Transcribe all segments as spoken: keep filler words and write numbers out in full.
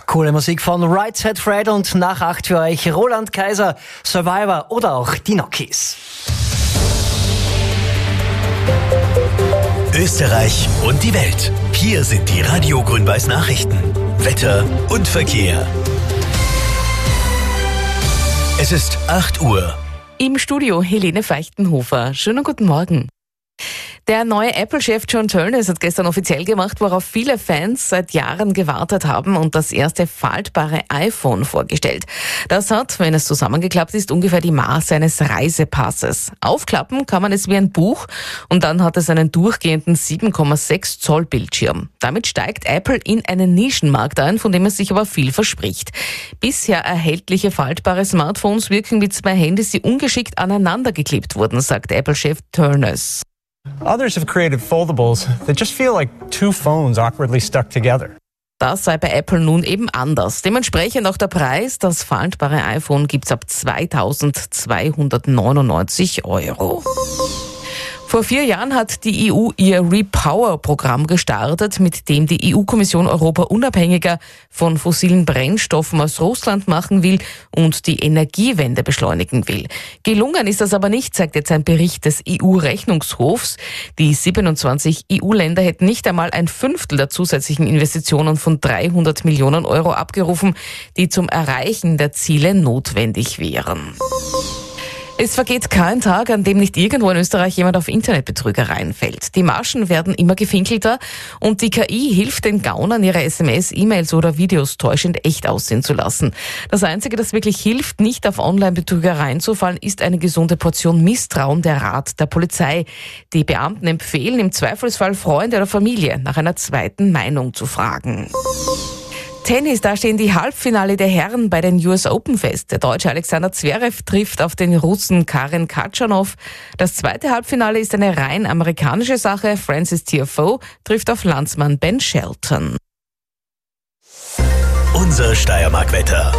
Coole Musik von Right Said Fred und nach acht für euch Roland Kaiser, Survivor oder auch die Nokis. Österreich und die Welt. Hier sind die Radio Grün-Weiß Nachrichten. Wetter und Verkehr. Es ist acht Uhr. Im Studio Helene Feichtenhofer. Schönen guten Morgen. Der neue Apple-Chef John Ternus hat gestern offiziell gemacht, worauf viele Fans seit Jahren gewartet haben und das erste faltbare iPhone vorgestellt. Das hat, wenn es zusammengeklappt ist, ungefähr die Maße eines Reisepasses. Aufklappen kann man es wie ein Buch und dann hat es einen durchgehenden sieben Komma sechs Zoll Bildschirm. Damit steigt Apple in einen Nischenmarkt ein, von dem es sich aber viel verspricht. Bisher erhältliche faltbare Smartphones wirken wie zwei Handys, die ungeschickt aneinander geklebt wurden, sagt Apple-Chef Ternus. Others have created foldables that just feel like two phones awkwardly stuck together. Das sei bei Apple nun eben anders. Dementsprechend auch der Preis. Das faltbare iPhone gibt's ab zweitausendzweihundertneunundneunzig Euro. Vor vier Jahren hat die E U ihr Repower-Programm gestartet, mit dem die E U-Kommission Europa unabhängiger von fossilen Brennstoffen aus Russland machen will und die Energiewende beschleunigen will. Gelungen ist das aber nicht, sagt jetzt ein Bericht des E U-Rechnungshofs. Die siebenundzwanzig E U-Länder hätten nicht einmal ein Fünftel der zusätzlichen Investitionen von dreihundert Millionen Euro abgerufen, die zum Erreichen der Ziele notwendig wären. Es vergeht kein Tag, an dem nicht irgendwo in Österreich jemand auf Internetbetrügereien fällt. Die Maschen werden immer gefinkelter und die K I hilft den Gaunern, ihre S M S, E-Mails oder Videos täuschend echt aussehen zu lassen. Das Einzige, das wirklich hilft, nicht auf Online-Betrügereien zu fallen, ist eine gesunde Portion Misstrauen, der Rat der Polizei. Die Beamten empfehlen im Zweifelsfall Freunde oder Familie nach einer zweiten Meinung zu fragen. Tennis, da stehen die Halbfinale der Herren bei den U S Open fest. Der Deutsche Alexander Zverev trifft auf den Russen Karen Khachanov. Das zweite Halbfinale ist eine rein amerikanische Sache. Frances Tiafoe trifft auf Landsmann Ben Shelton. Unser Steiermark-Wetter.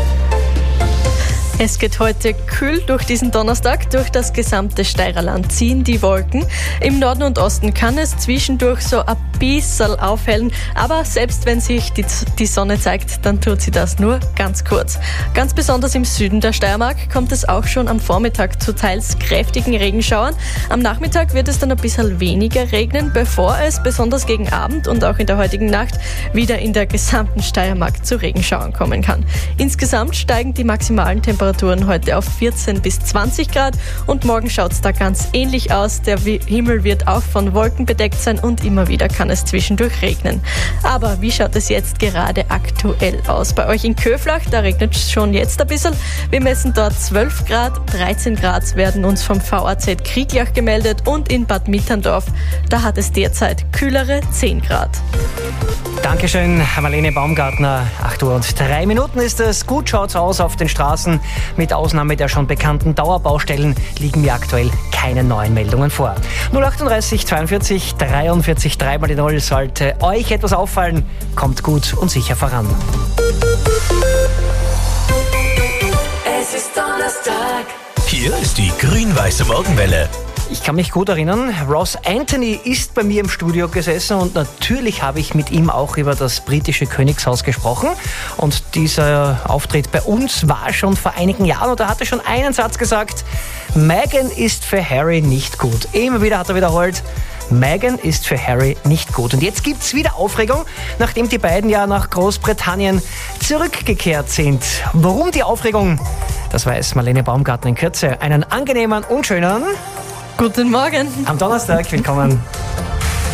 Es geht heute kühl durch diesen Donnerstag. Durch das gesamte Steirerland ziehen die Wolken. Im Norden und Osten kann es zwischendurch so ein bisschen aufhellen. Aber selbst wenn sich die, die Sonne zeigt, dann tut sie das nur ganz kurz. Ganz besonders im Süden der Steiermark kommt es auch schon am Vormittag zu teils kräftigen Regenschauern. Am Nachmittag wird es dann ein bisschen weniger regnen, bevor es besonders gegen Abend und auch in der heutigen Nacht wieder in der gesamten Steiermark zu Regenschauern kommen kann. Insgesamt steigen die maximalen Temperaturen heute auf vierzehn bis zwanzig Grad und morgen schaut es da ganz ähnlich aus. Der Himmel wird auch von Wolken bedeckt sein und immer wieder kann es zwischendurch regnen. Aber wie schaut es jetzt gerade aktuell aus? Bei euch in Köflach, da regnet es schon jetzt ein bisschen. Wir messen dort zwölf Grad, dreizehn Grad werden uns vom V A Z Krieglach gemeldet und in Bad Mitterndorf, da hat es derzeit kühlere zehn Grad. Dankeschön, Marlene Baumgartner. acht Uhr und drei Minuten ist es. Gut schaut's aus auf den Straßen. Mit Ausnahme der schon bekannten Dauerbaustellen liegen mir aktuell keine neuen Meldungen vor. null achtunddreißig zweiundvierzig dreiundvierzig drei mal die Null. Sollte euch etwas auffallen, kommt gut und sicher voran. Es ist Donnerstag. Hier ist die grün-weiße Morgenwelle. Ich kann mich gut erinnern, Ross Anthony ist bei mir im Studio gesessen und natürlich habe ich mit ihm auch über das britische Königshaus gesprochen. Und dieser Auftritt bei uns war schon vor einigen Jahren und er hatte schon einen Satz gesagt: Meghan ist für Harry nicht gut. Immer wieder hat er wiederholt, Meghan ist für Harry nicht gut. Und jetzt gibt's wieder Aufregung, nachdem die beiden ja nach Großbritannien zurückgekehrt sind. Warum die Aufregung? Das weiß Marlene Baumgartner in Kürze. Einen angenehmen und schönen Guten Morgen. Am Donnerstag, willkommen.